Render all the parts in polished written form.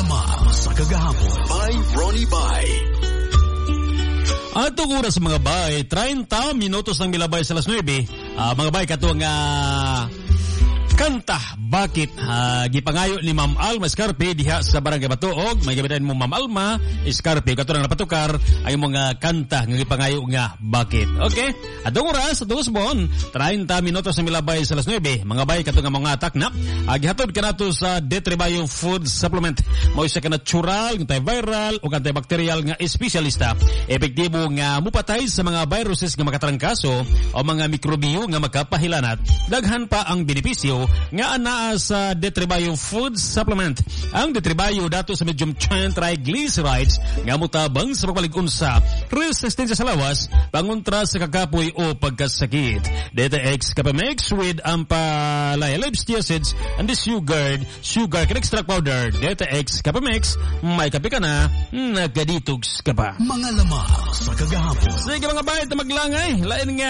lamang sa kagahapon by Ronnie Bay. Atong oras mga bay, 30 minutos ng milabay sa alas 9. Mga bay, katuang kanta, bakit? Gipangayo ni Ma'am Alma Escarpe diha sa Barangay Batuog. May gabitan mo Ma'am Alma Escarpe. Katuang napatukar ay mga kanta ng gipangayo nga bakit. Okay? Atong oras, atong usbon, 30 minutos ng milabay sa alas 9. Mga bay, katuang mga atak na. Gihatod ka nato sa Detribayo Food Supplement. Mao siya ka natural, antiviral o antibacterial nga espesyalista. Epektibo nga mupatay sa mga viruses nga makatrangkaso o mga mikrobyo nga makapahilanat. Daghan pa ang benepisyo nga anaa sa Detribayo Food Supplement. Ang Detribayo dato sa medium chain triglycerides nga mutabang sa pagpalig-on sa resistensya sa lawas, pangontra sa kakapoy o pagkasakit. DTX Capamix with ampalaya-lips acids and the sugar can extract powder. DTX Capamix, may kape ka na, nagkaditox ka pa. Mga lamang sa kagahapon. Sige mga bayad na maglangay, lain nga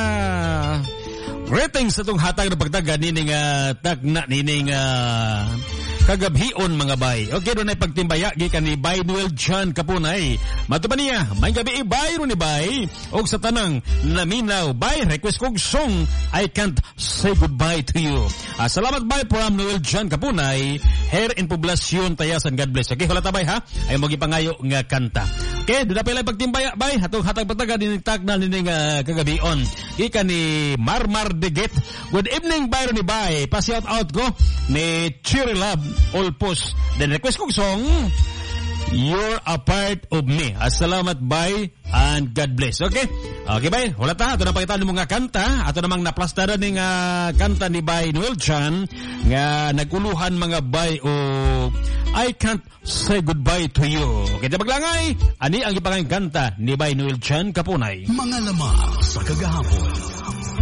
greetings sa itong hatag na pagtaga nining tagna nining kagabhion mga bay. Okay, doon ay pagtimbaya gikan ni Bay Noel John Kapunay. Matupan niya, may gabi Bay ron ni Bay og sa tanang naminaw Bay request kong song I Can't Say Goodbye to You. Salamat Bay from Noel John Kapunay. Here in Poblacion Tayasan, God bless. Okay, wala tabay ha. Ay mo gipangayo nga kanta. Okay, doon na pala pagtimbaya Bay atong hatag pagtaga nining tagna nining kagabhion. Gikan ni Marmar Deget. Good evening Bay ron ni Bay. Pa-shout out ko ni Cherry Love All Post. Then request kong song You're a Part of Me. Salamat Bay and God bless. Okay? Okay Bay, wala ta. Ito na pakita ng mga kanta. Ito namang naplastara ng kanta ni Bay Noel Chan nga naguluhan mga Bay o I Can't Say Goodbye to You. Okay, paglangay, ani ang ipangayong kanta ni Bay Noel Chan Kapunay. Mga lamang sa kagahapon.